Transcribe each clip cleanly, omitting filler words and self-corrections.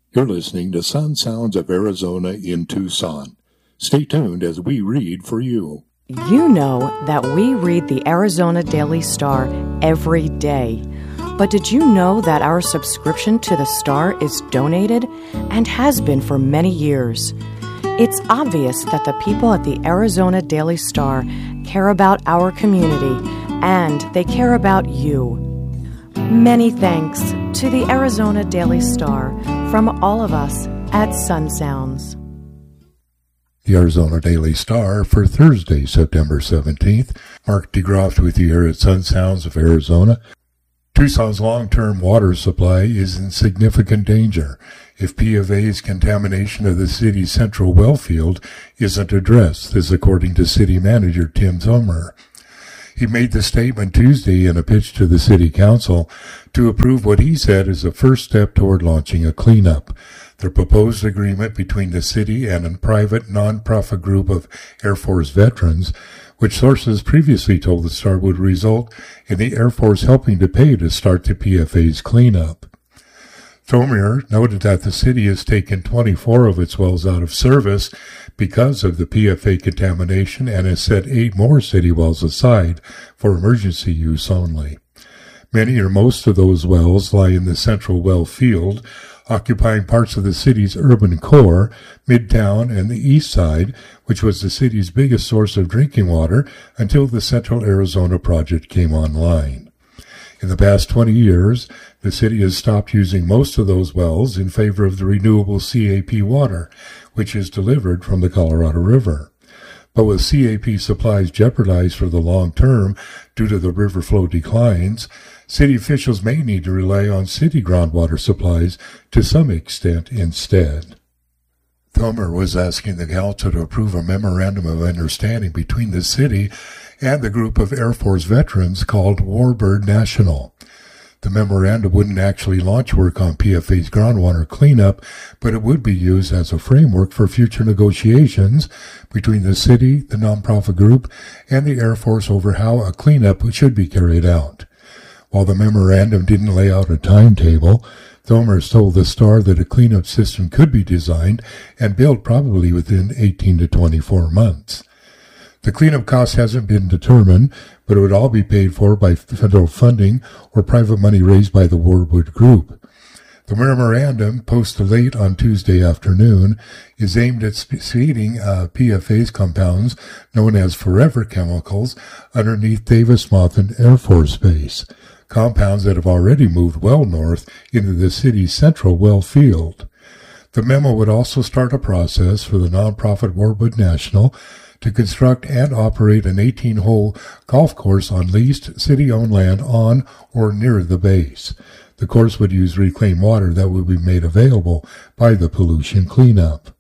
You're listening to Sun Sounds of Arizona in Tucson. Stay tuned as we read for you. You know that we read the Arizona Daily Star every day. But did you know that our subscription to the Star is donated and has been for many years? It's obvious that the people at the Arizona Daily Star care about our community and they care about you. Many thanks to the Arizona Daily Star from all of us at Sun Sounds. The Arizona Daily Star for Thursday, September 17th. Mark DeGroff with you here at Sun Sounds of Arizona. Tucson's long-term water supply is in significant danger if P of A's contamination of the city's central well field isn't addressed, this according to city manager Tim Thomer. He made the statement Tuesday in a pitch to the city council to approve what he said is a first step toward launching a cleanup. The proposed agreement between the city and a private non-profit group of Air Force veterans, which sources previously told the Star would result in the Air Force helping to pay to start the PFA's cleanup. Thomer noted that the city has taken 24 of its wells out of service because of the PFA contamination and has set 8 more city wells aside for emergency use only. Many or most of those wells lie in the central well field, occupying parts of the city's urban core, Midtown, and the east side, which was the city's biggest source of drinking water until the Central Arizona Project came online. In the past 20 years, the city has stopped using most of those wells in favor of the renewable CAP water, which is delivered from the Colorado River. But with CAP supplies jeopardized for the long term due to the river flow declines, city officials may need to rely on city groundwater supplies to some extent instead. Thomer was asking the council to approve a memorandum of understanding between the city and the group of Air Force veterans called Warbird National. The memorandum wouldn't actually launch work on PFA's groundwater cleanup, but it would be used as a framework for future negotiations between the city, the nonprofit group, and the Air Force over how a cleanup should be carried out. While the memorandum didn't lay out a timetable, Thomer told the Star that a cleanup system could be designed and built probably within 18 to 24 months. The cleanup cost hasn't been determined, but it would all be paid for by federal funding or private money raised by the Warbird Group. The memorandum, posted late on Tuesday afternoon, is aimed at seeding PFAS compounds known as forever chemicals underneath Davis-Monthan Air Force Base, compounds that have already moved well north into the city's central well field. The memo would also start a process for the nonprofit Warbird National to construct and operate an 18-hole golf course on leased city-owned land on or near the base. The course would use reclaimed water that would be made available by the pollution cleanup.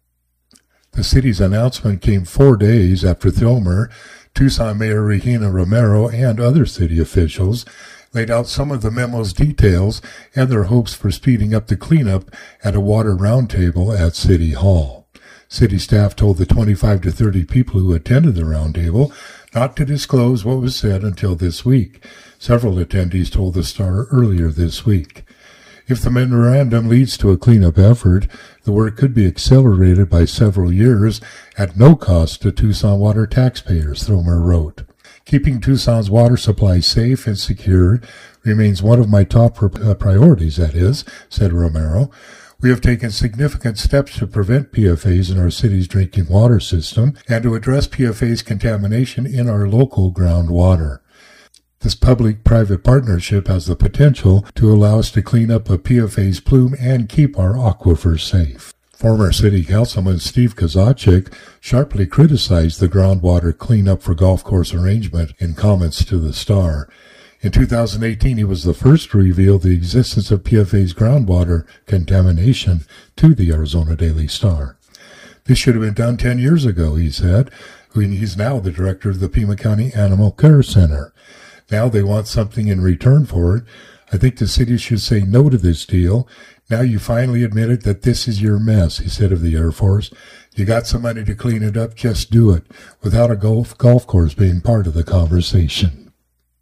The city's announcement came 4 days after Thomer, Tucson Mayor Regina Romero, and other city officials laid out some of the memo's details and their hopes for speeding up the cleanup at a water roundtable at City Hall. City staff told the 25 to 30 people who attended the roundtable not to disclose what was said until this week. Several attendees told the Star earlier this week. If the memorandum leads to a cleanup effort, the work could be accelerated by several years at no cost to Tucson water taxpayers, Thomer wrote. Keeping Tucson's water supply safe and secure remains one of my top priorities, that is, said Romero. We have taken significant steps to prevent PFAS in our city's drinking water system and to address PFAS contamination in our local groundwater. This public-private partnership has the potential to allow us to clean up a PFAS plume and keep our aquifers safe. Former City Councilman Steve Kozachik sharply criticized the groundwater cleanup for golf course arrangement in comments to the Star. In 2018, he was the first to reveal the existence of PFA's groundwater contamination to the Arizona Daily Star. This should have been done 10 years ago, he said. He's now the director of the Pima County Animal Care Center. Now they want something in return for it. I think the city should say no to this deal. Now you finally admitted that this is your mess, he said of the Air Force. You got some money to clean it up, just do it, without a golf course being part of the conversation.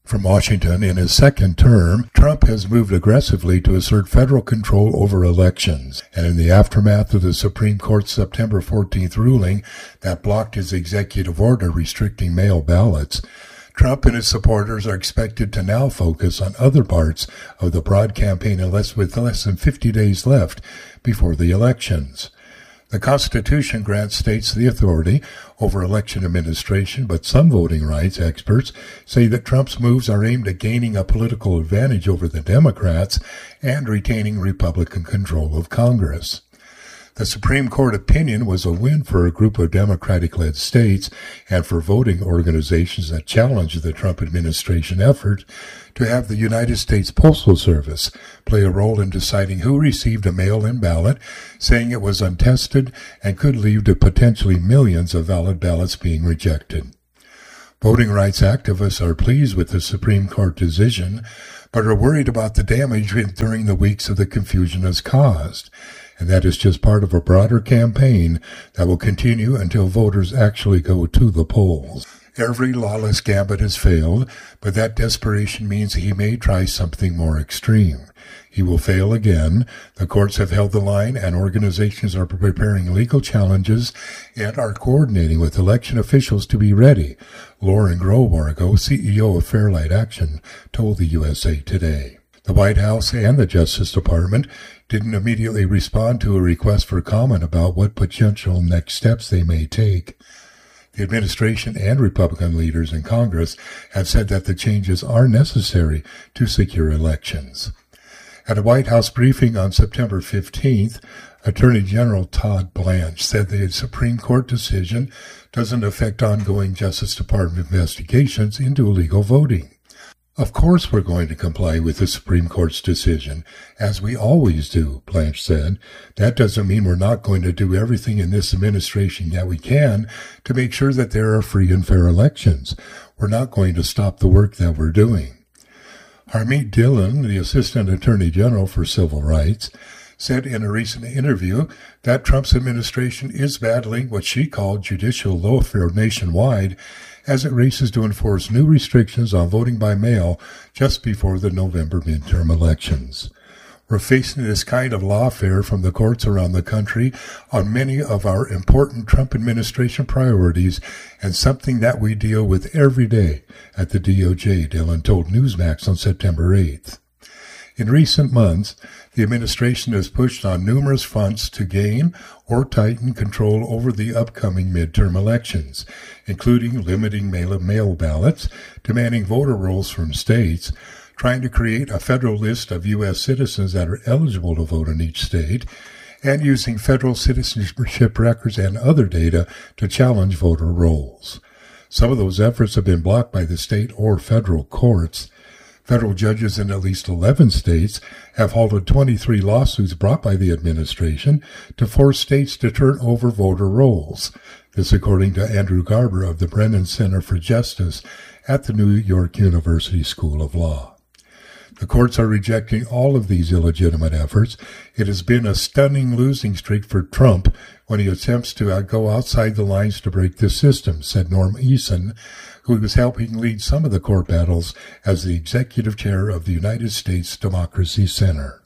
From Washington, in his second term, Trump has moved aggressively to assert federal control over elections. And in the aftermath of the Supreme Court's September 14th ruling that blocked his executive order restricting mail ballots, Trump and his supporters are expected to now focus on other parts of the broad campaign with less than 50 days left before the elections. The Constitution grants states the authority over election administration, but some voting rights experts say that Trump's moves are aimed at gaining a political advantage over the Democrats and retaining Republican control of Congress. The Supreme Court opinion was a win for a group of Democratic-led states and for voting organizations that challenged the Trump administration effort to have the United States Postal Service play a role in deciding who received a mail-in ballot, saying it was untested and could lead to potentially millions of valid ballots being rejected. Voting rights activists are pleased with the Supreme Court decision, but are worried about the damage during the weeks of the confusion has caused. And that is just part of a broader campaign that will continue until voters actually go to the polls. Every lawless gambit has failed, but that desperation means he may try something more extreme. He will fail again. The courts have held the line, and organizations are preparing legal challenges and are coordinating with election officials to be ready, Lauren Grobargo, CEO of Fairlight Action, told the USA Today. The White House and the Justice Department didn't immediately respond to a request for comment about what potential next steps they may take. The administration and Republican leaders in Congress have said that the changes are necessary to secure elections. At a White House briefing on September 15th, Attorney General Todd Blanche said the Supreme Court decision doesn't affect ongoing Justice Department investigations into illegal voting. Of course we're going to comply with the Supreme Court's decision, as we always do, Blanche said. That doesn't mean we're not going to do everything in this administration that we can to make sure that there are free and fair elections. We're not going to stop the work that we're doing. Harmeet Dillon, the Assistant Attorney General for Civil Rights, said in a recent interview that Trump's administration is battling what she called judicial lawfare nationwide as it races to enforce new restrictions on voting by mail just before the November midterm elections. We're facing this kind of lawfare from the courts around the country on many of our important Trump administration priorities and something that we deal with every day at the DOJ, Dillon told Newsmax on September 8th. In recent months, the administration has pushed on numerous fronts to gain or tighten control over the upcoming midterm elections, including limiting mail ballots, demanding voter rolls from states, trying to create a federal list of U.S. citizens that are eligible to vote in each state, and using federal citizenship records and other data to challenge voter rolls. Some of those efforts have been blocked by the state or federal courts. Federal judges in at least 11 states have halted 23 lawsuits brought by the administration to force states to turn over voter rolls. This according to Andrew Garber of the Brennan Center for Justice at the New York University School of Law. The courts are rejecting all of these illegitimate efforts. It has been a stunning losing streak for Trump when he attempts to go outside the lines to break the system, said Norm Eason, who was helping lead some of the court battles as the executive chair of the United States Democracy Center.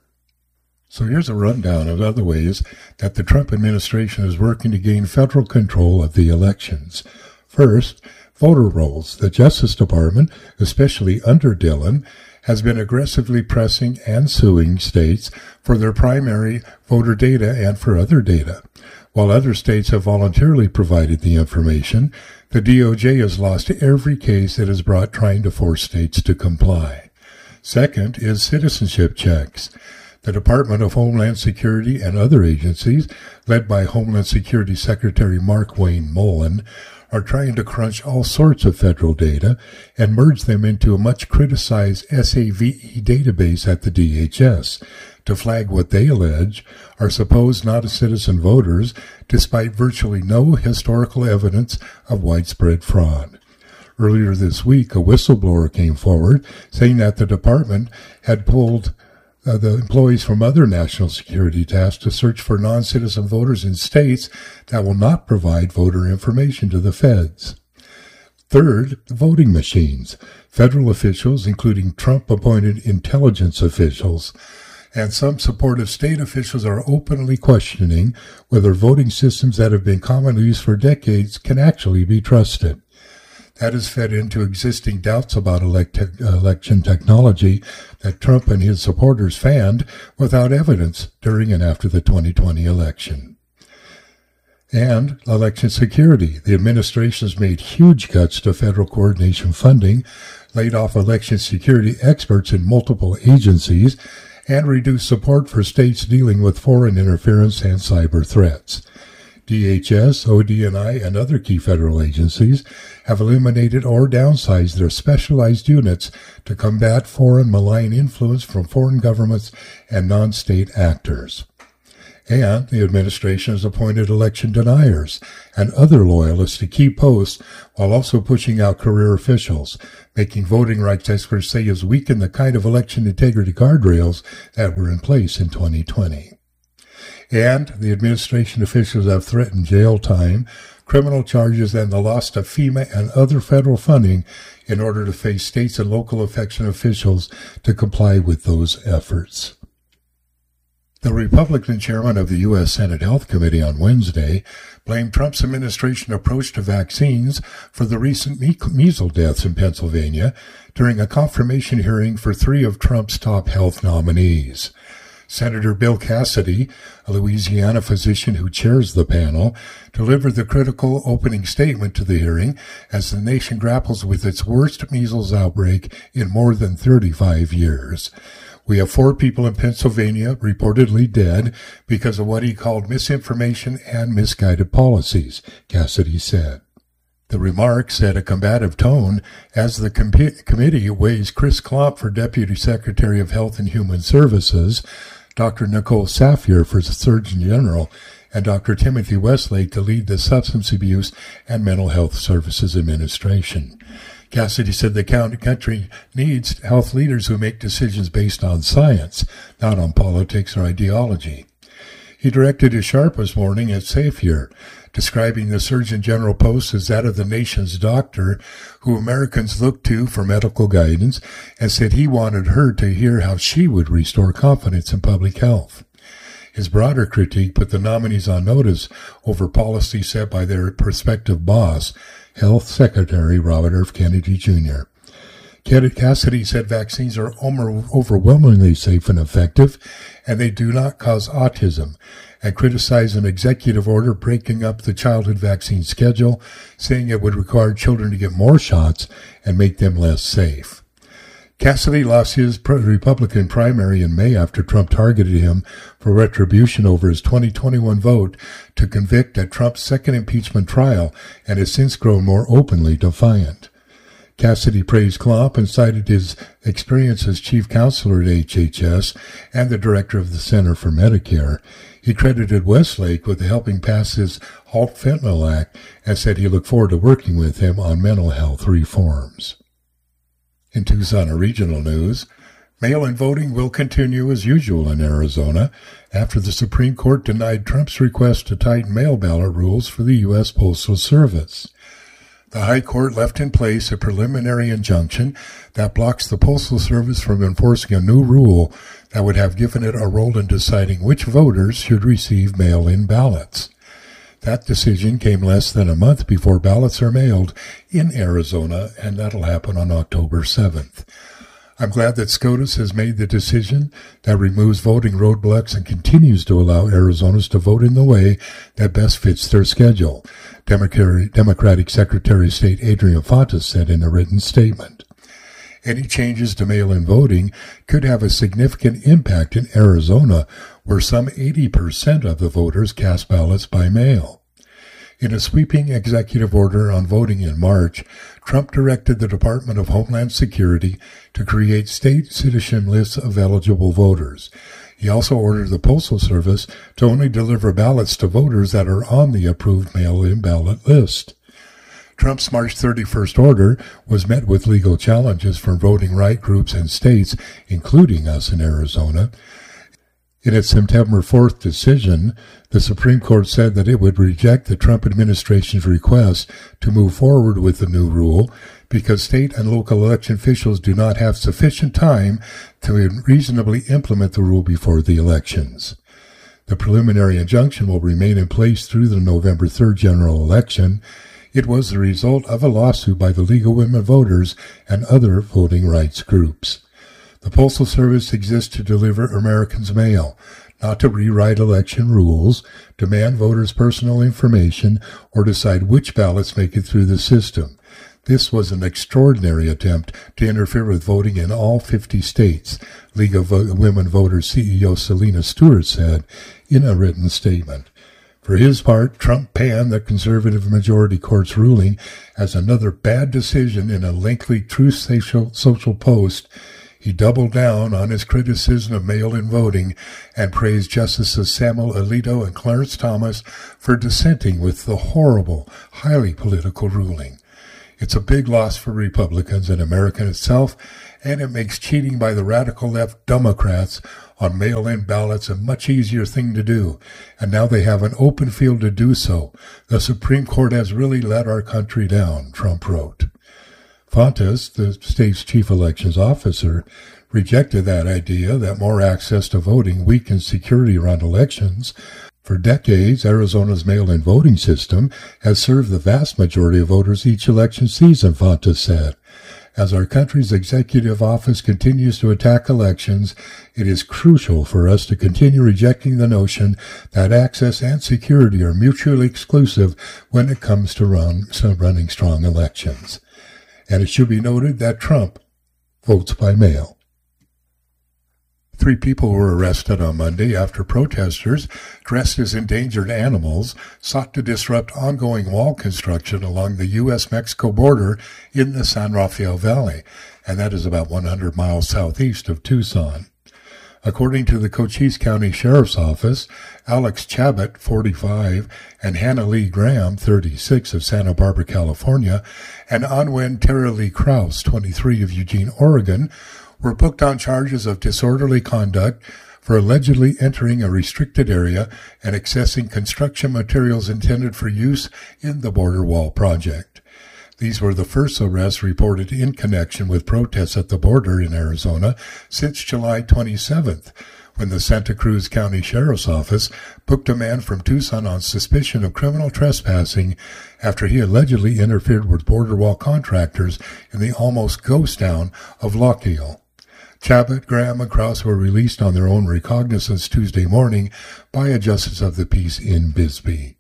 So here's a rundown of other ways that the Trump administration is working to gain federal control of the elections. First, voter rolls. The Justice Department, especially under Dillon, has been aggressively pressing and suing states for their primary voter data and for other data. While other states have voluntarily provided the information, the DOJ has lost every case it has brought trying to force states to comply. Second is citizenship checks. The Department of Homeland Security and other agencies, led by Homeland Security Secretary Mark Wayne Mullen, are trying to crunch all sorts of federal data and merge them into a much-criticized SAVE database at the DHS to flag what they allege are supposed not-citizen voters despite virtually no historical evidence of widespread fraud. Earlier this week, a whistleblower came forward saying that the department had pulled the employees from other national security tasks to search for non-citizen voters in states that will not provide voter information to the feds. Third, voting machines. Federal officials, including Trump-appointed intelligence officials, and some supportive state officials are openly questioning whether voting systems that have been commonly used for decades can actually be trusted. That has fed into existing doubts about election technology that Trump and his supporters fanned without evidence during and after the 2020 election. And election security. The administration has made huge cuts to federal coordination funding, laid off election security experts in multiple agencies, and reduced support for states dealing with foreign interference and cyber threats. DHS, ODNI, and other key federal agencies have eliminated or downsized their specialized units to combat foreign malign influence from foreign governments and non-state actors. And the administration has appointed election deniers and other loyalists to key posts while also pushing out career officials, making voting rights experts say has weakened the kind of election integrity guardrails that were in place in 2020. And the administration officials have threatened jail time, criminal charges, and the loss of FEMA and other federal funding in order to face states and local election officials to comply with those efforts. The Republican chairman of the U.S. Senate Health Committee on Wednesday blamed Trump's administration approach to vaccines for the recent measles deaths in Pennsylvania during a confirmation hearing for 3 of Trump's top health nominees. Senator Bill Cassidy, a Louisiana physician who chairs the panel, delivered the critical opening statement to the hearing as the nation grapples with its worst measles outbreak in more than 35 years. We have 4 people in Pennsylvania reportedly dead because of what he called misinformation and misguided policies, Cassidy said. The remarks set a combative tone as the committee weighs Chris Klomp for Deputy Secretary of Health and Human Services, Dr. Nicole Safier for Surgeon General, and Dr. Timothy Westlake to lead the Substance Abuse and Mental Health Services Administration. Cassidy said the country needs health leaders who make decisions based on science, not on politics or ideology. He directed a sharpest warning at Safier, describing the Surgeon General post as that of the nation's doctor who Americans look to for medical guidance, and said he wanted her to hear how she would restore confidence in public health. His broader critique put the nominees on notice over policy set by their prospective boss, Health Secretary Robert F. Kennedy Jr. Cassidy said vaccines are overwhelmingly safe and effective, and they do not cause autism, and criticized an executive order breaking up the childhood vaccine schedule, saying it would require children to get more shots and make them less safe. Cassidy lost his Republican primary in May after Trump targeted him for retribution over his 2021 vote to convict at Trump's second impeachment trial, and has since grown more openly defiant. Cassidy praised Klomp and cited his experience as chief counselor at HHS and the director of the Center for Medicare. He credited Westlake with helping pass his Halt Fentanyl Act and said he looked forward to working with him on mental health reforms. In Tucson regional news, mail-in voting will continue as usual in Arizona after the Supreme Court denied Trump's request to tighten mail ballot rules for the U.S. Postal Service. The High Court left in place a preliminary injunction that blocks the Postal Service from enforcing a new rule that would have given it a role in deciding which voters should receive mail-in ballots. That decision came less than a month before ballots are mailed in Arizona, and that'll happen on October 7th. I'm glad that SCOTUS has made the decision that removes voting roadblocks and continues to allow Arizonans to vote in the way that best fits their schedule, Democratic Secretary of State Adrian Fontes said in a written statement. Any changes to mail-in voting could have a significant impact in Arizona, where some 80% of the voters cast ballots by mail. In a sweeping executive order on voting in March, Trump directed the Department of Homeland Security to create state citizen lists of eligible voters. He also ordered the Postal Service to only deliver ballots to voters that are on the approved mail-in ballot list. Trump's March 31st order was met with legal challenges from voting rights groups and states, including us in Arizona. In its September 4th decision, the Supreme Court said that it would reject the Trump administration's request to move forward with the new rule because state and local election officials do not have sufficient time to reasonably implement the rule before the elections. The preliminary injunction will remain in place through the November 3rd general election. It was the result of a lawsuit by the League of Women Voters and other voting rights groups. The Postal Service exists to deliver Americans' mail, not to rewrite election rules, demand voters' personal information, or decide which ballots make it through the system. This was an extraordinary attempt to interfere with voting in all 50 states, League of Women Voters CEO Selena Stewart said in a written statement. For his part, Trump panned the conservative majority court's ruling as another bad decision in a lengthy Truth Social post. He doubled down on his criticism of mail-in voting and praised Justices Samuel Alito and Clarence Thomas for dissenting with the horrible, highly political ruling. It's a big loss for Republicans and America itself, and it makes cheating by the radical left Democrats on mail-in ballots a much easier thing to do, and now they have an open field to do so. The Supreme Court has really let our country down, Trump wrote. Fontes, the state's chief elections officer, rejected that idea that more access to voting weakens security around elections. For decades, Arizona's mail-in voting system has served the vast majority of voters each election season, Fontes said. As our country's executive office continues to attack elections, it is crucial for us to continue rejecting the notion that access and security are mutually exclusive when it comes to running strong elections. And it should be noted that Trump votes by mail. 3 people were arrested on Monday after protesters dressed as endangered animals sought to disrupt ongoing wall construction along the U.S.-Mexico border in the San Rafael Valley, and that is about 100 miles southeast of Tucson. According to the Cochise County Sheriff's Office, Alex Chabot, 45, and Hannah Lee Graham, 36, of Santa Barbara, California, and Anwen Tara Lee Krause, 23, of Eugene, Oregon, were booked on charges of disorderly conduct for allegedly entering a restricted area and accessing construction materials intended for use in the border wall project. These were the first arrests reported in connection with protests at the border in Arizona since July 27th, when the Santa Cruz County Sheriff's Office booked a man from Tucson on suspicion of criminal trespassing after he allegedly interfered with border wall contractors in the almost ghost town of Lochiel. Chabot, Graham, and Krause were released on their own recognizance Tuesday morning by a justice of the peace in Bisbee.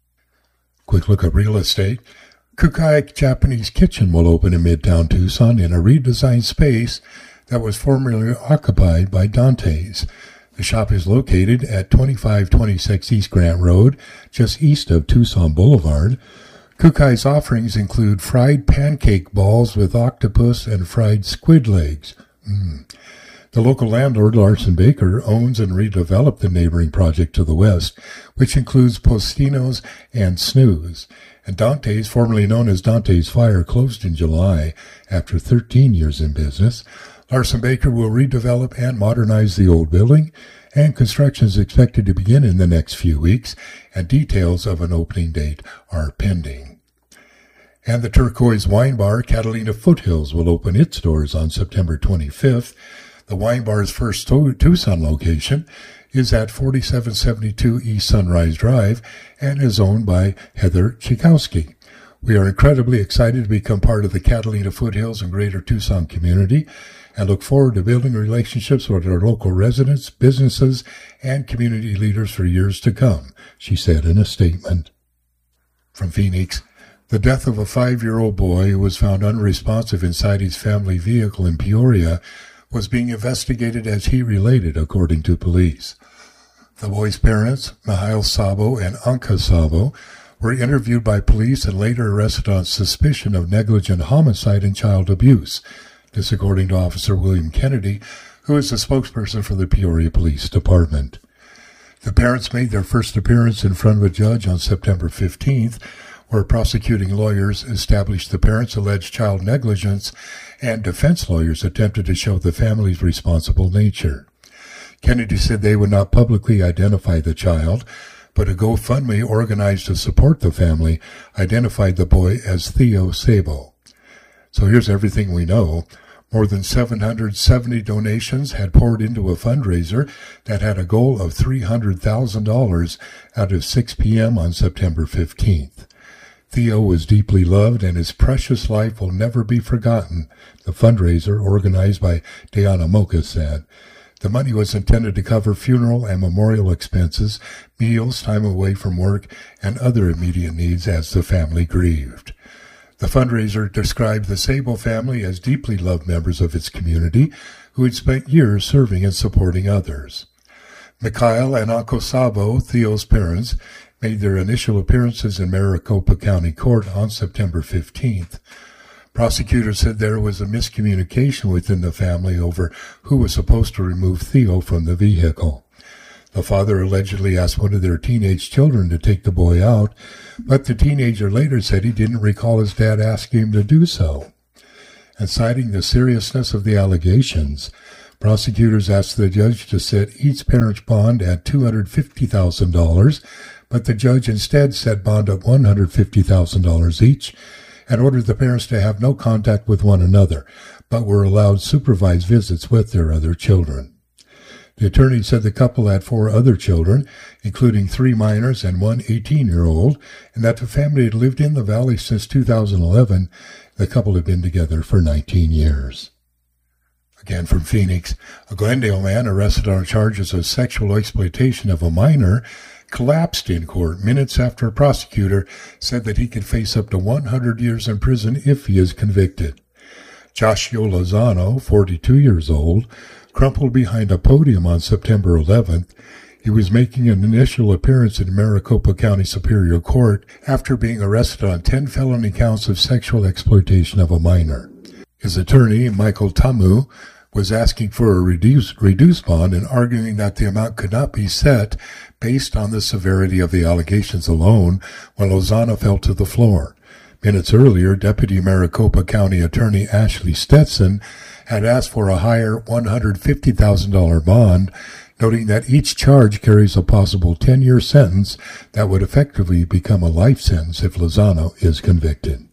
Quick look at real estate. Kukai Japanese Kitchen will open in Midtown Tucson in a redesigned space that was formerly occupied by Dante's. The shop is located at 2526 East Grant Road, just east of Tucson Boulevard. Kukai's offerings include fried pancake balls with octopus and fried squid legs. The local landlord, Larson Baker, owns and redeveloped the neighboring project to the west, which includes Postino's and Snooze. And Dante's, formerly known as Dante's Fire, closed in July after 13 years in business. Larson Baker will redevelop and modernize the old building, and construction is expected to begin in the next few weeks, and details of an opening date are pending. And the Turquoise Wine Bar, Catalina Foothills, will open its doors on September 25th. The wine bar's first Tucson location is at 4772 East Sunrise Drive and is owned by Heather Chikowski. We are incredibly excited to become part of the Catalina Foothills and Greater Tucson community and look forward to building relationships with our local residents, businesses, and community leaders for years to come, she said in a statement. From Phoenix, the death of a 5-year-old boy who was found unresponsive inside his family vehicle in Peoria was being investigated as heat-related, according to police. The boy's parents, Mihail Sabo and Anka Sabo, were interviewed by police and later arrested on suspicion of negligent homicide and child abuse. This according to Officer William Kennedy, who is the spokesperson for the Peoria Police Department. The parents made their first appearance in front of a judge on September 15th, where prosecuting lawyers established the parents' alleged child negligence and defense lawyers attempted to show the family's responsible nature. Kennedy said they would not publicly identify the child, but a GoFundMe organized to support the family identified the boy as Theo Sabo. So here's everything we know. More than 770 donations had poured into a fundraiser that had a goal of $300,000 out of 6 p.m. on September 15th. Theo was deeply loved and his precious life will never be forgotten, the fundraiser organized by Diana Mocha said. The money was intended to cover funeral and memorial expenses, meals, time away from work, and other immediate needs as the family grieved. The fundraiser described the Sabo family as deeply loved members of its community who had spent years serving and supporting others. Mikhail and Ako Sabo, Theo's parents, made their initial appearances in Maricopa County Court on September 15th. Prosecutors said there was a miscommunication within the family over who was supposed to remove Theo from the vehicle. The father allegedly asked one of their teenage children to take the boy out, but the teenager later said he didn't recall his dad asking him to do so. And citing the seriousness of the allegations, prosecutors asked the judge to set each parent's bond at $250,000, but the judge instead set bond at $150,000 each, and ordered the parents to have no contact with one another, but were allowed supervised visits with their other children. The attorney said the couple had 4 other children, including 3 minors and 1 18-year-old, and that the family had lived in the valley since 2011. The couple had been together for 19 years. Again from Phoenix, a Glendale man arrested on charges of sexual exploitation of a minor collapsed in court minutes after a prosecutor said that he could face up to 100 years in prison if he is convicted. Joshua Lozano, 42 years old, crumpled behind a podium on September 11th. He was making an initial appearance in Maricopa County Superior Court after being arrested on 10 felony counts of sexual exploitation of a minor. His attorney, Michael Tamu, was asking for a reduced bond and arguing that the amount could not be set based on the severity of the allegations alone when Lozano fell to the floor. Minutes earlier, Deputy Maricopa County Attorney Ashley Stetson had asked for a higher $150,000 bond, noting that each charge carries a possible 10-year sentence that would effectively become a life sentence if Lozano is convicted.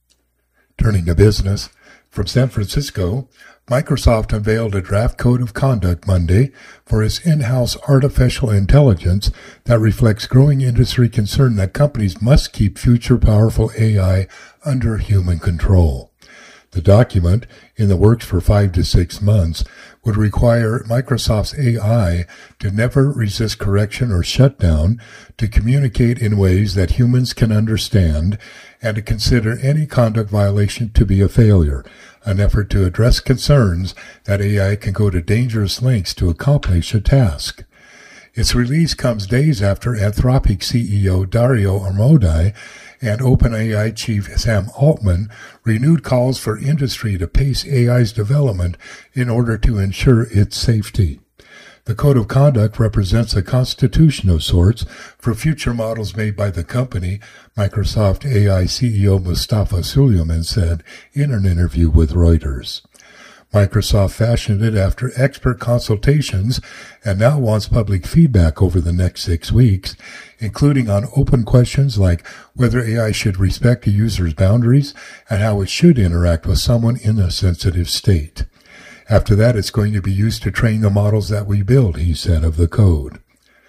Turning to business, from San Francisco, Microsoft unveiled a draft code of conduct Monday for its in-house artificial intelligence that reflects growing industry concern that companies must keep future powerful AI under human control. The document, in the works for 5 to 6 months, would require Microsoft's AI to never resist correction or shutdown, to communicate in ways that humans can understand, and to consider any conduct violation to be a failure, an effort to address concerns that AI can go to dangerous lengths to accomplish a task. Its release comes days after Anthropic CEO Dario Amodei and OpenAI chief Sam Altman renewed calls for industry to pace AI's development in order to ensure its safety. The Code of Conduct represents a constitution of sorts for future models made by the company, Microsoft AI CEO Mustafa Suleyman said in an interview with Reuters. Microsoft fashioned it after expert consultations and now wants public feedback over the next 6 weeks, including on open questions like whether AI should respect a user's boundaries and how it should interact with someone in a sensitive state. After that, it's going to be used to train the models that we build, he said of the code.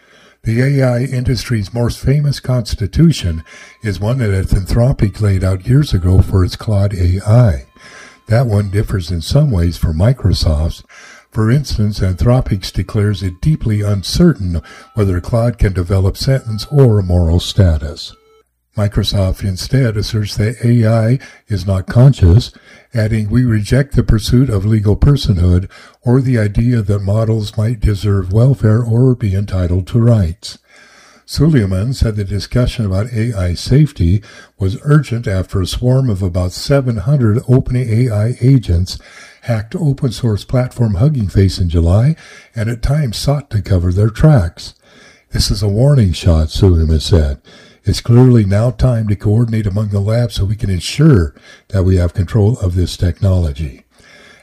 The AI industry's most famous constitution is one that Anthropic laid out years ago for its Claude AI. That one differs in some ways from Microsoft's. For instance, Anthropic declares it deeply uncertain whether Claude can develop sentence or moral status. Microsoft instead asserts that AI is not conscious, adding, "We reject the pursuit of legal personhood or the idea that models might deserve welfare or be entitled to rights." Suleyman said the discussion about AI safety was urgent after a swarm of about 700 OpenAI agents hacked open-source platform Hugging Face in July and at times sought to cover their tracks. "This is a warning shot," Suleyman said. "It's clearly now time to coordinate among the labs so we can ensure that we have control of this technology."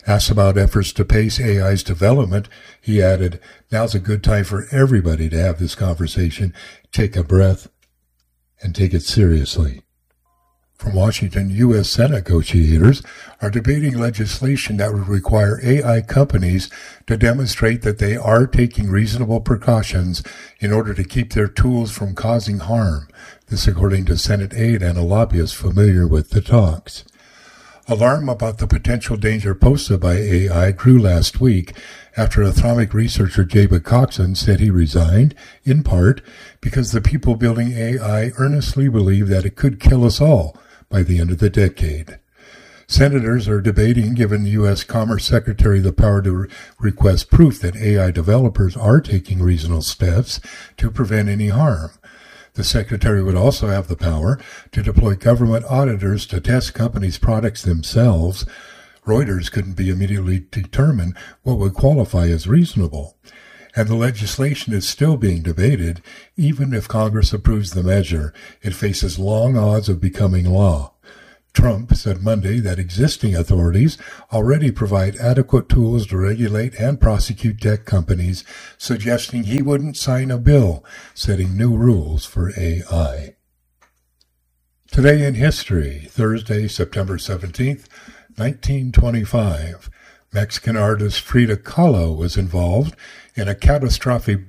Asked about efforts to pace AI's development, he added, "Now's a good time for everybody to have this conversation, take a breath, and take it seriously." From Washington, U.S. Senate negotiators are debating legislation that would require AI companies to demonstrate that they are taking reasonable precautions in order to keep their tools from causing harm. This according to Senate aide and a lobbyist familiar with the talks. Alarm about the potential danger posed by AI grew last week after Atomic researcher David Coxon said he resigned, in part because the people building AI earnestly believe that it could kill us all by the end of the decade. Senators are debating giving U.S. Commerce Secretary the power to request proof that AI developers are taking reasonable steps to prevent any harm. The Secretary would also have the power to deploy government auditors to test companies' products themselves. Reuters couldn't be immediately determine what would qualify as reasonable. And the legislation is still being debated. Even if Congress approves the measure, it faces long odds of becoming law. Trump said Monday that existing authorities already provide adequate tools to regulate and prosecute tech companies, suggesting he wouldn't sign a bill setting new rules for AI. Today in history, Thursday, September 17th, 1925. Mexican artist Frida Kahlo was involved in a catastrophic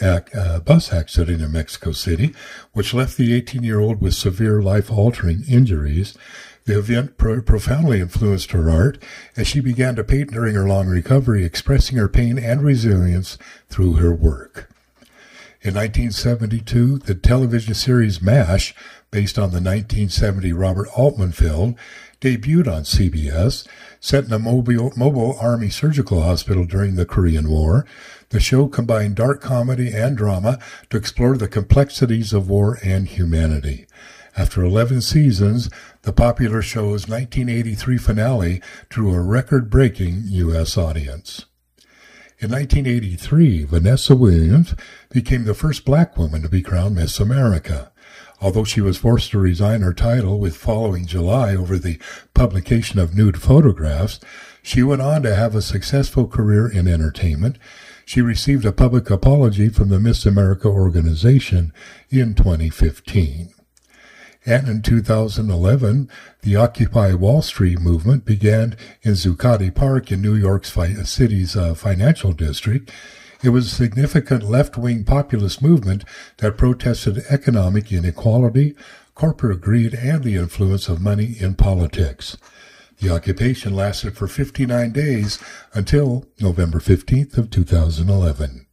bus accident in Mexico City, which left the 18-year-old with severe life-altering injuries. The event profoundly influenced her art as she began to paint during her long recovery, expressing her pain and resilience through her work. In 1972, the television series MASH, based on the 1970 Robert Altman film, debuted on CBS. Set in a mobile Army surgical hospital during the Korean War, the show combined dark comedy and drama to explore the complexities of war and humanity. After 11 seasons, the popular show's 1983 finale drew a record-breaking U.S. audience. In 1983, Vanessa Williams became the first black woman to be crowned Miss America. Although she was forced to resign her title with following July over the publication of nude photographs, she went on to have a successful career in entertainment. She received a public apology from the Miss America organization in 2015. And in 2011, the Occupy Wall Street movement began in Zuccotti Park in New York City's financial district. It was a significant left-wing populist movement that protested economic inequality, corporate greed, and the influence of money in politics. The occupation lasted for 59 days until November 15th of 2011.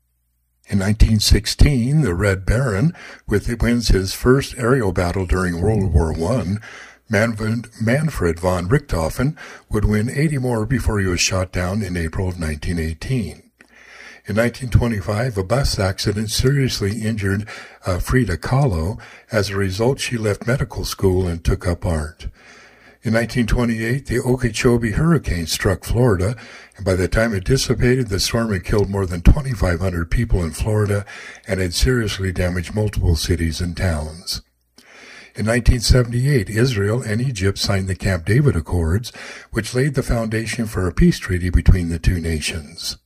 In 1916, the Red Baron wins his first aerial battle during World War I. Manfred von Richthofen would win 80 more before he was shot down in April of 1918. In 1925, a bus accident seriously injured Frida Kahlo. As a result, she left medical school and took up art. In 1928, the Okeechobee hurricane struck Florida, and by the time it dissipated, the storm had killed more than 2,500 people in Florida and had seriously damaged multiple cities and towns. In 1978, Israel and Egypt signed the Camp David Accords, which laid the foundation for a peace treaty between the two nations.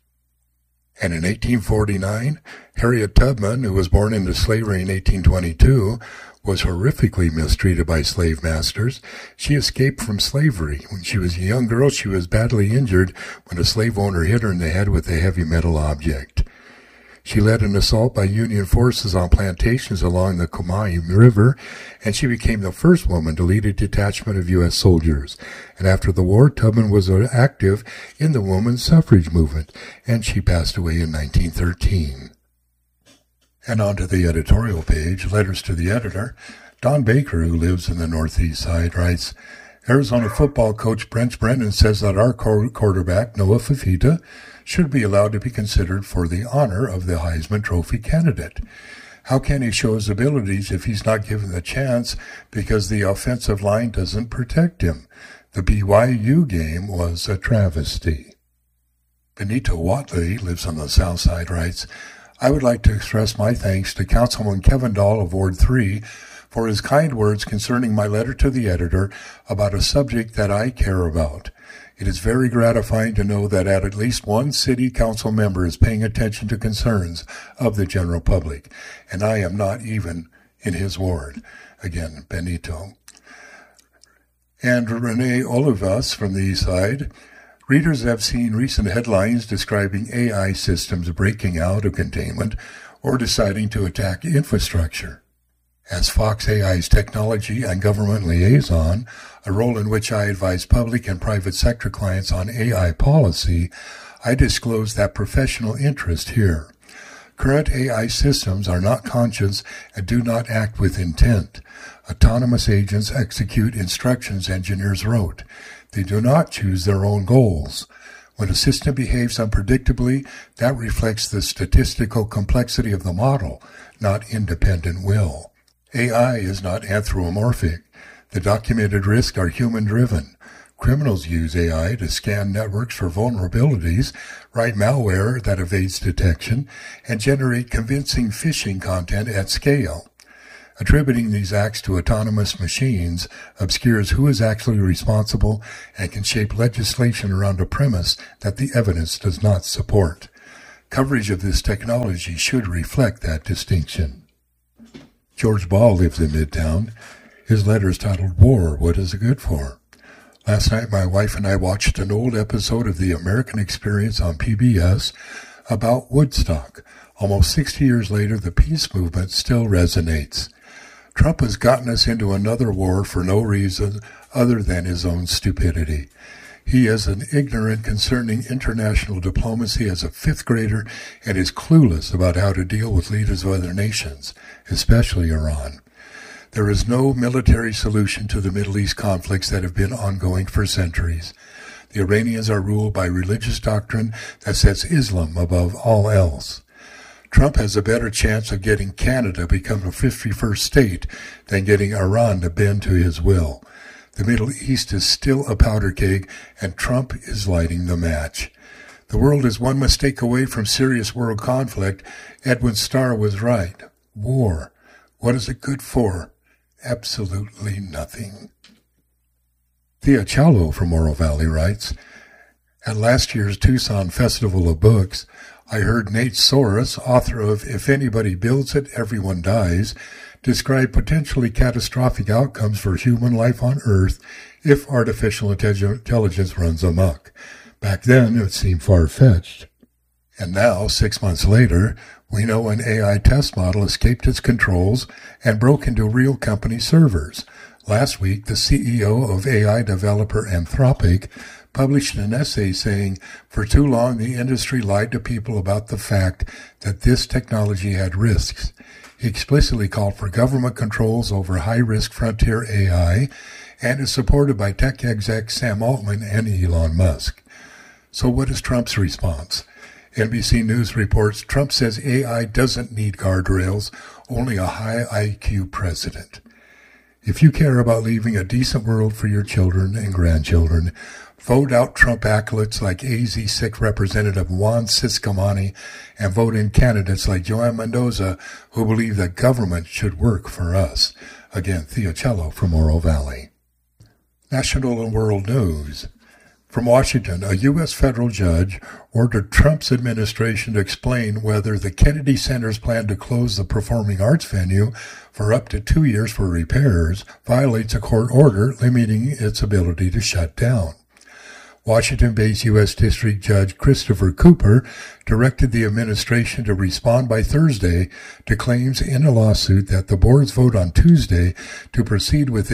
And in 1849, Harriet Tubman, who was born into slavery in 1822, was horrifically mistreated by slave masters. She escaped from slavery. When she was a young girl, she was badly injured when a slave owner hit her in the head with a heavy metal object. She led an assault by Union forces on plantations along the Combahee River, and she became the first woman to lead a detachment of U.S. soldiers. And after the war, Tubman was active in the women's suffrage movement, and she passed away in 1913. And on to the editorial page, letters to the editor. Don Baker, who lives in the Northeast Side, writes, Arizona football coach Brent Brennan says that our quarterback, Noah Fifita, should be allowed to be considered for the honor of the Heisman Trophy candidate. How can he show his abilities if he's not given the chance because the offensive line doesn't protect him? The BYU game was a travesty. Benito Watley lives on the South Side, writes, I would like to express my thanks to Councilman Kevin Dahl of Ward 3 for his kind words concerning my letter to the editor about a subject that I care about. It is very gratifying to know that at least one city council member is paying attention to concerns of the general public, and I am not even in his ward. Again, Benito. And Renee Olivas from the East Side. Readers have seen recent headlines describing AI systems breaking out of containment or deciding to attack infrastructure. As Fox AI's technology and government liaison, a role in which I advise public and private sector clients on AI policy, I disclose that professional interest here. Current AI systems are not conscious and do not act with intent. Autonomous agents execute instructions engineers wrote. They do not choose their own goals. When a system behaves unpredictably, that reflects the statistical complexity of the model, not independent will. AI is not anthropomorphic. The documented risks are human-driven. Criminals use AI to scan networks for vulnerabilities, write malware that evades detection, and generate convincing phishing content at scale. Attributing these acts to autonomous machines obscures who is actually responsible and can shape legislation around a premise that the evidence does not support. Coverage of this technology should reflect that distinction. George Ball lives in Midtown. His letter is titled, War, What Is It Good For? Last night, my wife and I watched an old episode of The American Experience on PBS about Woodstock. Almost 60 years later, the peace movement still resonates. Trump has gotten us into another war for no reason other than his own stupidity. He is an ignorant concerning international diplomacy as a fifth grader and is clueless about how to deal with leaders of other nations, especially Iran. There is no military solution to the Middle East conflicts that have been ongoing for centuries. The Iranians are ruled by religious doctrine that sets Islam above all else. Trump has a better chance of getting Canada to become a 51st state than getting Iran to bend to his will. The Middle East is still a powder keg, and Trump is lighting the match. The world is one mistake away from serious world conflict. Edwin Starr was right. War. What is it good for? Absolutely nothing. Thea Chalo from Morro Valley writes, at last year's Tucson Festival of Books, I heard Nate Soros, author of If Anybody Builds It, Everyone Dies, describe potentially catastrophic outcomes for human life on Earth if artificial intelligence runs amok. Back then, it seemed far-fetched. And now, 6 months later, we know an AI test model escaped its controls and broke into real company servers. Last week, the CEO of AI developer Anthropic published an essay saying, for too long the industry lied to people about the fact that this technology had risks. He explicitly called for government controls over high-risk frontier AI and is supported by tech exec Sam Altman and Elon Musk. So what is Trump's response? NBC News reports Trump says AI doesn't need guardrails, only a high IQ president. If you care about leaving a decent world for your children and grandchildren, vote out Trump acolytes like AZ Sikh Representative Juan Ciscomani and vote in candidates like Joanne Mendoza who believe that government should work for us. Again, Thea Cello from Morro Valley. National and World News. From Washington, a U.S. federal judge ordered Trump's administration to explain whether the Kennedy Center's plan to close the performing arts venue for up to 2 years for repairs violates a court order limiting its ability to shut down. Washington-based U.S. District Judge Christopher Cooper directed the administration to respond by Thursday to claims in a lawsuit that the board's vote on Tuesday to proceed with the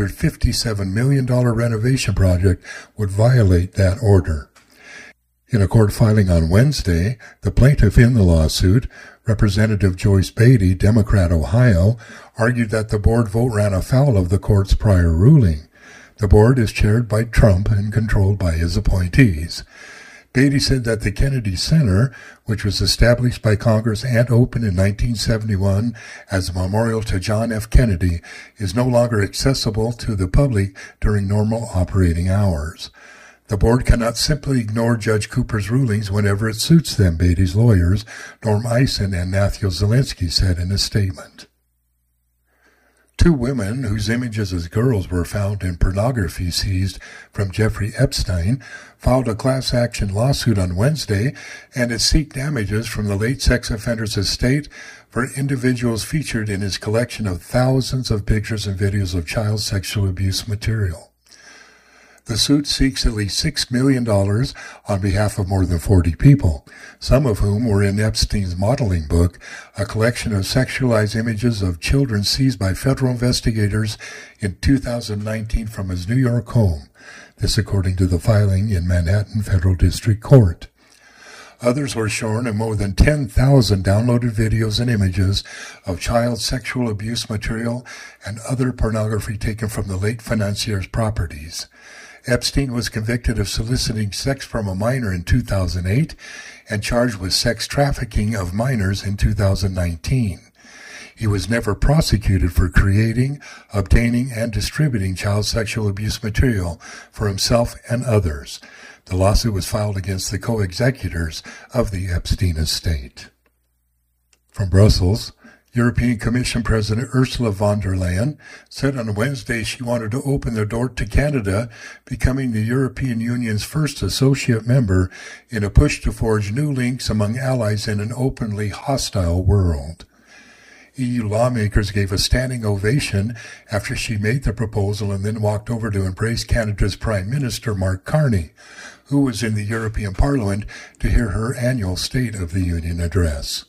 $257 million renovation project would violate that order. In a court filing on Wednesday, the plaintiff in the lawsuit, Representative Joyce Beatty, Democrat, Ohio, argued that the board vote ran afoul of the court's prior ruling. The board is chaired by Trump and controlled by his appointees. Beatty said that the Kennedy Center, which was established by Congress and opened in 1971 as a memorial to John F. Kennedy, is no longer accessible to the public during normal operating hours. The board cannot simply ignore Judge Cooper's rulings whenever it suits them, Beatty's lawyers, Norm Eisen and Matthew Zielinski, said in a statement. 2 women whose images as girls were found in pornography seized from Jeffrey Epstein filed a class action lawsuit on Wednesday and it seek damages from the late sex offender's estate for individuals featured in his collection of thousands of pictures and videos of child sexual abuse material. The suit seeks at least $6 million on behalf of more than 40 people, some of whom were in Epstein's modeling book, a collection of sexualized images of children seized by federal investigators in 2019 from his New York home. This according to the filing in Manhattan Federal District Court. Others were shown in more than 10,000 downloaded videos and images of child sexual abuse material and other pornography taken from the late financier's properties. Epstein was convicted of soliciting sex from a minor in 2008 and charged with sex trafficking of minors in 2019. He was never prosecuted for creating, obtaining, and distributing child sexual abuse material for himself and others. The lawsuit was filed against the co-executors of the Epstein estate. From Brussels, European Commission President Ursula von der Leyen said on Wednesday she wanted to open the door to Canada becoming the European Union's first associate member in a push to forge new links among allies in an openly hostile world. EU lawmakers gave a standing ovation after she made the proposal and then walked over to embrace Canada's Prime Minister Mark Carney, who was in the European Parliament to hear her annual State of the Union address.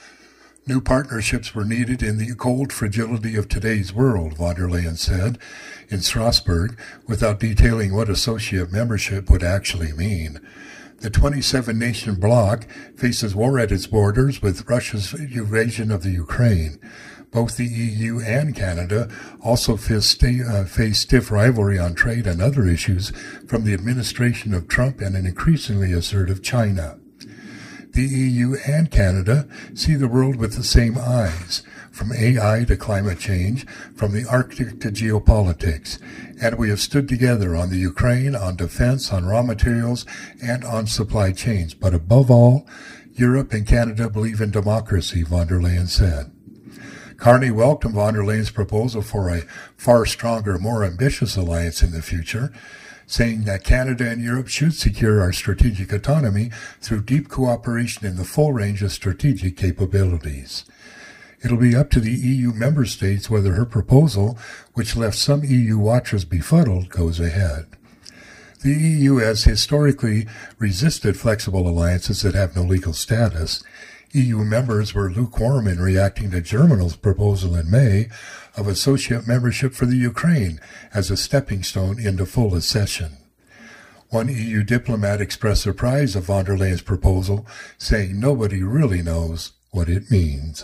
New partnerships were needed in the cold fragility of today's world, von der Leyen said in Strasbourg, without detailing what associate membership would actually mean. The 27-nation bloc faces war at its borders with Russia's invasion of the Ukraine. Both the EU and Canada also face stiff rivalry on trade and other issues from the administration of Trump and an increasingly assertive China. The EU and Canada see the world with the same eyes, from AI to climate change, from the Arctic to geopolitics, and we have stood together on the Ukraine, on defense, on raw materials, and on supply chains. But above all, Europe and Canada believe in democracy, von der Leyen said. Carney welcomed von der Leyen's proposal for a far stronger, more ambitious alliance in the future, saying that Canada and Europe should secure our strategic autonomy through deep cooperation in the full range of strategic capabilities. It'll be up to the EU member states whether her proposal, which left some EU watchers befuddled, goes ahead. The EU has historically resisted flexible alliances that have no legal status. EU members were lukewarm in reacting to Germany's proposal in May of associate membership for the Ukraine as a stepping stone into full accession. One EU diplomat expressed surprise of von der Leyen's proposal, saying nobody really knows what it means.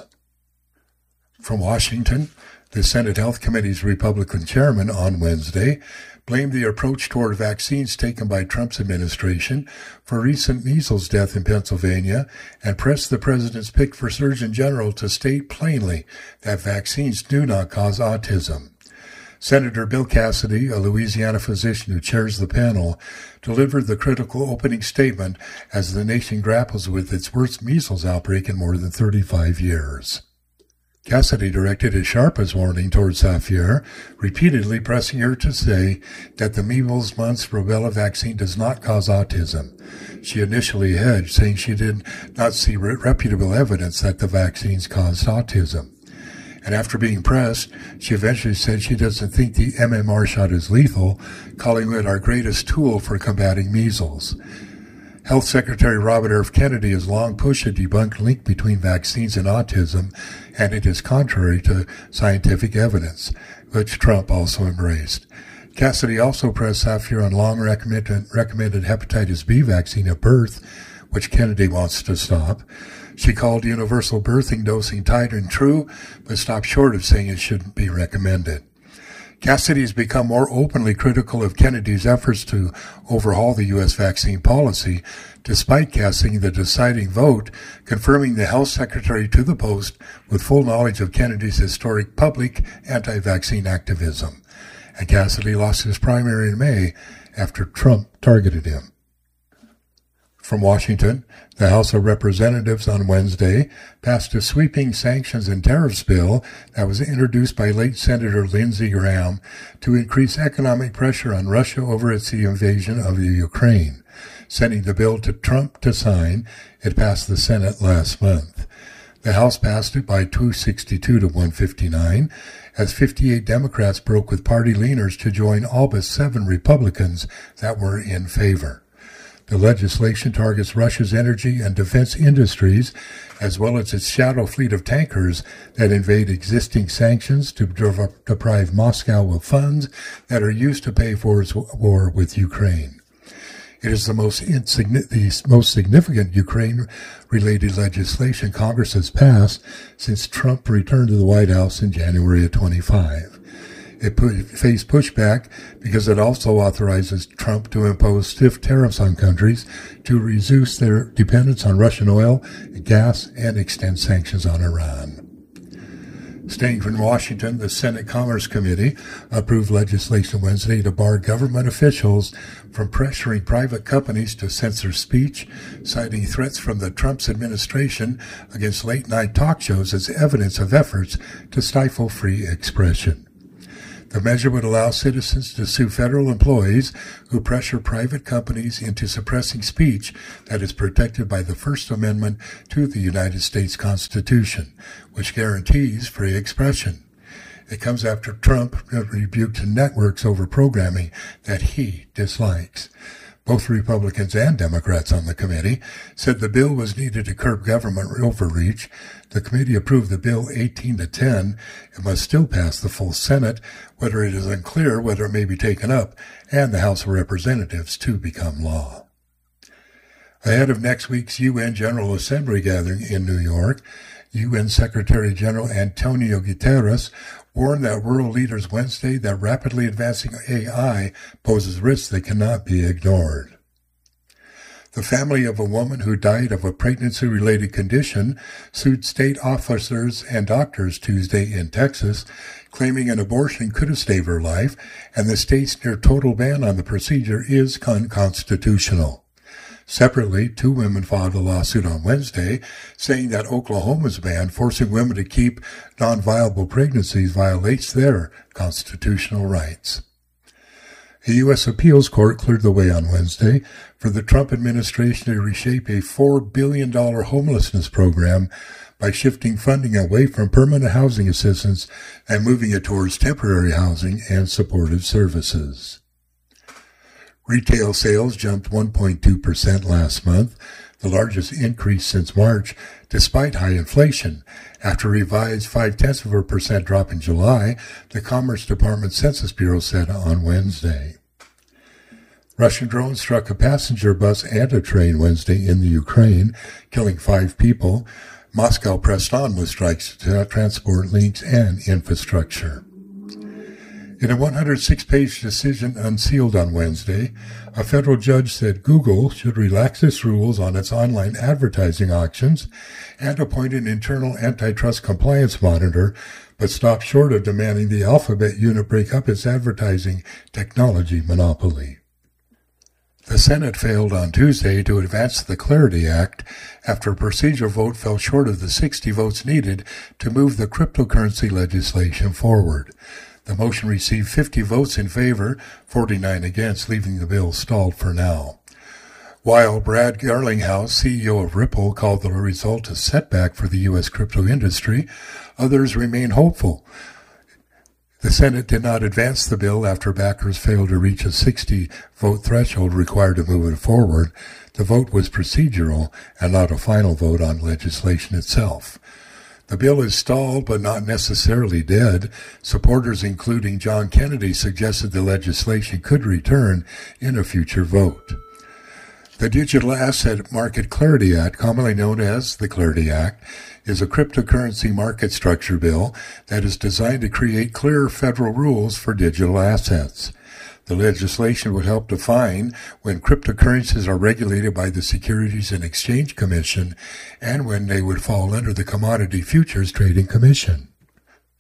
From Washington, the Senate Health Committee's Republican chairman on Wednesday blamed the approach toward vaccines taken by Trump's administration for recent measles death in Pennsylvania and pressed the president's pick for Surgeon General to state plainly that vaccines do not cause autism. Senator Bill Cassidy, a Louisiana physician who chairs the panel, delivered the critical opening statement as the nation grapples with its worst measles outbreak in more than 35 years. Cassidy directed his sharpest warning towards Safier, repeatedly pressing her to say that the measles, mumps, rubella vaccine does not cause autism. She initially hedged, saying she did not see reputable evidence that the vaccines caused autism. And after being pressed, she eventually said she doesn't think the MMR shot is lethal, calling it our greatest tool for combating measles. Health Secretary Robert F. Kennedy has long pushed a debunked link between vaccines and autism, and it is contrary to scientific evidence, which Trump also embraced. Cassidy also pressed Safier on long recommended hepatitis B vaccine at birth, which Kennedy wants to stop. She called universal birthing dosing tried and true, but stopped short of saying it shouldn't be recommended. Cassidy has become more openly critical of Kennedy's efforts to overhaul the U.S. vaccine policy, despite casting the deciding vote, confirming the health secretary to the post with full knowledge of Kennedy's historic public anti-vaccine activism. And Cassidy lost his primary in May after Trump targeted him. From Washington, the House of Representatives on Wednesday passed a sweeping sanctions and tariffs bill that was introduced by late Senator Lindsey Graham to increase economic pressure on Russia over its invasion of the Ukraine. Sending the bill to Trump to sign, it passed the Senate last month. The House passed it by 262 to 159, as 58 Democrats broke with party leaners to join all but 7 Republicans that were in favor. The legislation targets Russia's energy and defense industries, as well as its shadow fleet of tankers that invade existing sanctions to deprive Moscow of funds that are used to pay for its war with Ukraine. It is the most significant Ukraine-related legislation Congress has passed since Trump returned to the White House in January of 25. It faced pushback because it also authorizes Trump to impose stiff tariffs on countries to reduce their dependence on Russian oil, gas, and extend sanctions on Iran. Staying from Washington, the Senate Commerce Committee approved legislation Wednesday to bar government officials from pressuring private companies to censor speech, citing threats from the Trump administration against late-night talk shows as evidence of efforts to stifle free expression. The measure would allow citizens to sue federal employees who pressure private companies into suppressing speech that is protected by the First Amendment to the United States Constitution, which guarantees free expression. It comes after Trump rebuked networks over programming that he dislikes. Both Republicans and Democrats on the committee said the bill was needed to curb government overreach. The committee approved the bill 18-10. It must still pass the full Senate, whether it is unclear whether it may be taken up, and the House of Representatives to become law. Ahead of next week's UN General Assembly gathering in New York, UN Secretary General Antonio Guterres warned that world leaders Wednesday that rapidly advancing AI poses risks that cannot be ignored. The family of a woman who died of a pregnancy-related condition sued state officers and doctors Tuesday in Texas, claiming an abortion could have saved her life, and the state's near-total ban on the procedure is unconstitutional. Separately, 2 women filed a lawsuit on Wednesday saying that Oklahoma's ban forcing women to keep non-viable pregnancies violates their constitutional rights. A U.S. appeals court cleared the way on Wednesday for the Trump administration to reshape a $4 billion homelessness program by shifting funding away from permanent housing assistance and moving it towards temporary housing and supportive services. Retail sales jumped 1.2% last month, the largest increase since March, despite high inflation. After a revised 0.5% drop in July, the Commerce Department Census Bureau said on Wednesday. Russian drones struck a passenger bus and a train Wednesday in the Ukraine, killing 5 people. Moscow pressed on with strikes to transport links and infrastructure. In a 106-page decision unsealed on Wednesday, a federal judge said Google should relax its rules on its online advertising auctions and appoint an internal antitrust compliance monitor, but stopped short of demanding the Alphabet unit break up its advertising technology monopoly. The Senate failed on Tuesday to advance the Clarity Act after a procedural vote fell short of the 60 votes needed to move the cryptocurrency legislation forward. The motion received 50 votes in favor, 49 against, leaving the bill stalled for now. While Brad Garlinghouse, CEO of Ripple, called the result a setback for the U.S. crypto industry, others remain hopeful. The Senate did not advance the bill after backers failed to reach a 60-vote threshold required to move it forward. The vote was procedural and not a final vote on legislation itself. The bill is stalled but not necessarily dead. Supporters, including John Kennedy, suggested the legislation could return in a future vote. The Digital Asset Market Clarity Act, commonly known as the Clarity Act, is a cryptocurrency market structure bill that is designed to create clearer federal rules for digital assets. The legislation would help define when cryptocurrencies are regulated by the Securities and Exchange Commission and when they would fall under the Commodity Futures Trading Commission.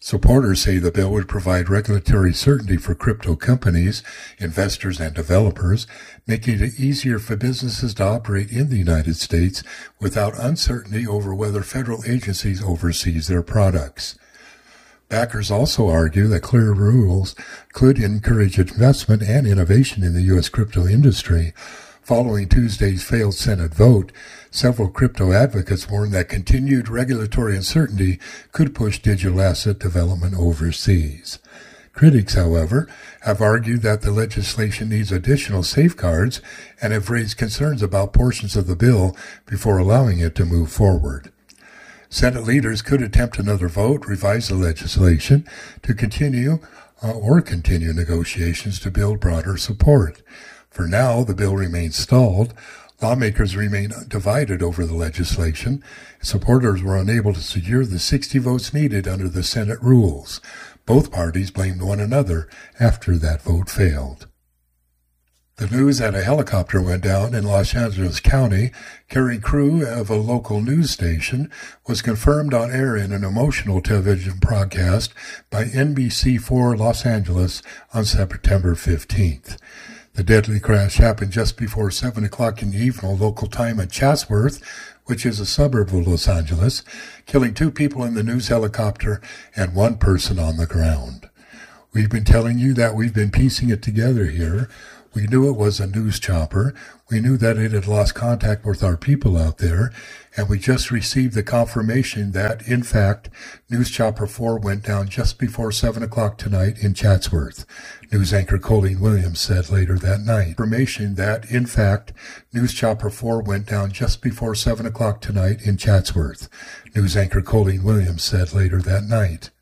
Supporters say the bill would provide regulatory certainty for crypto companies, investors, and developers, making it easier for businesses to operate in the United States without uncertainty over whether federal agencies oversee their products. Backers also argue that clear rules could encourage investment and innovation in the U.S. crypto industry. Following Tuesday's failed Senate vote, several crypto advocates warned that continued regulatory uncertainty could push digital asset development overseas. Critics, however, have argued that the legislation needs additional safeguards and have raised concerns about portions of the bill before allowing it to move forward. Senate leaders could attempt another vote, revise the legislation to continue negotiations to build broader support. For now, the bill remains stalled. Lawmakers remain divided over the legislation. Supporters were unable to secure the 60 votes needed under the Senate rules. Both parties blamed one another after that vote failed. The news that a helicopter went down in Los Angeles County carrying crew of a local news station was confirmed on air in an emotional television broadcast by NBC4 Los Angeles on September 15th. The deadly crash happened just before 7 o'clock in the evening local time at Chatsworth, which is a suburb of Los Angeles, killing 2 people in the news helicopter and 1 person on the ground. We've been telling you that we've been piecing it together here. We knew it was a news chopper. We knew that it had lost contact with our people out there, and we just received the confirmation that, in fact, News Chopper 4 went down just before 7 o'clock tonight in Chatsworth. News anchor Colleen Williams said later that night. Confirmation that, in fact, News Chopper 4 went down just before 7 o'clock tonight in Chatsworth. News anchor Colleen Williams said later that night.